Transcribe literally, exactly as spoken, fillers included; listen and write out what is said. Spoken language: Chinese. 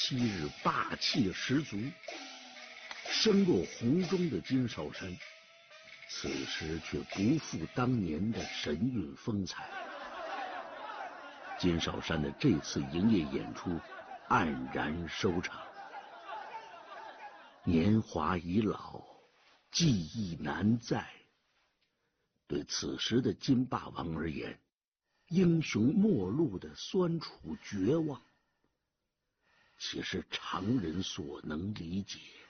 昔日霸气十足。身若红钟的金少山，此时却不复当年的神韵风采。金少山的这次营业演出黯然收场。年华已老，记忆难再。对此时的金霸王而言，英雄末路的酸楚绝望，岂是常人所能理解？